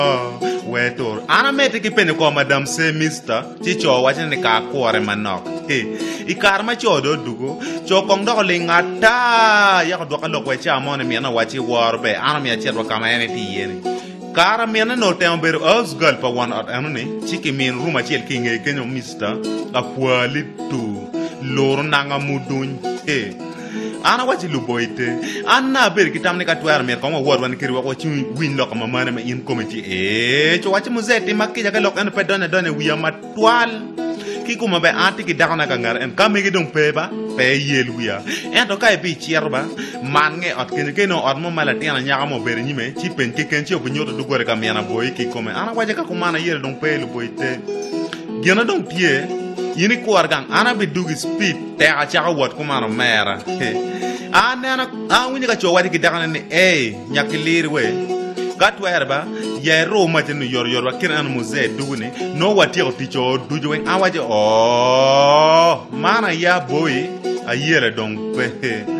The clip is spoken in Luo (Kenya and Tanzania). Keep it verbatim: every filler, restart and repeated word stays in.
wetor ana mete ki pene ko madam se mister ti cho wacha ne ka kwore manok e ikar ma cho do dugo cho kong do le ngata ya do ka lo kwa cha mo ne mi na wachi war be ana mi acher ba kama ene ti yene kara mi na no tem ber os girl pa one at ene chiki min ruma chel ki nge kenyo mister a kwali tu lor nanga mudun e ana wachi luboite anna ber kitamne ka twar mer ko wor wan kiri wa chi win lo kama mane ma in committee e cho wachi muzeti makija ka lo kan pe done done wiya matwal ki kuma be anti ki dagna ka ngar en kam gi dong pe ba pe yel wiya en to kai bi chierba man nge ot ken ken ot mo mala tiana nyaga mo ber nyime chi pen ki ken chi obu nyoto du gore ka mena boy ki kuma ana wachi ka kuma na yel dong pe luboite gena dong tie yini kuargang ana bi dugi speed te a cha wat kuma no mera ana ana a wini ka cho wadi ki dagna ni e nyakilir we gatwer ba ye ro ma tin yor yor wa kin an muze duguni no wati o ticho dujo wen awaje o mana ya boy a yele dong pe